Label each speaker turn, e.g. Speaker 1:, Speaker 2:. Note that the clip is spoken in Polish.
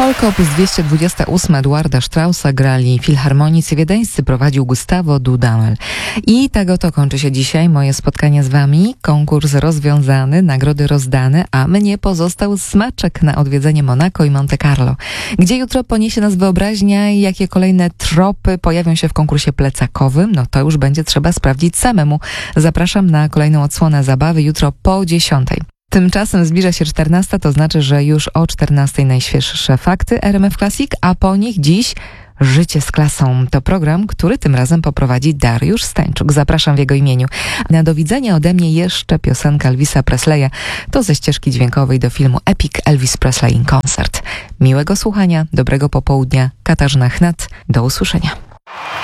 Speaker 1: Polka op. 228 Eduarda Straussa grali filharmonicy wiedeńscy, prowadził Gustavo Dudamel. I tak oto kończy się dzisiaj moje spotkanie z wami. Konkurs rozwiązany, nagrody rozdane, a mnie pozostał smaczek na odwiedzenie Monako i Monte Carlo. Gdzie jutro poniesie nas wyobraźnia i jakie kolejne tropy pojawią się w konkursie plecakowym, no to już będzie trzeba sprawdzić samemu. Zapraszam na kolejną odsłonę zabawy jutro po 10. Tymczasem zbliża się 14, to znaczy, że już o 14 najświeższe fakty RMF Classic, a po nich dziś Życie z klasą. To program, który tym razem poprowadzi Dariusz Stańczuk. Zapraszam w jego imieniu. Na do widzenia ode mnie jeszcze piosenka Elvisa Presleya. To ze ścieżki dźwiękowej do filmu Epic Elvis Presley in Concert. Miłego słuchania, dobrego popołudnia. Katarzyna Chnat. Do usłyszenia.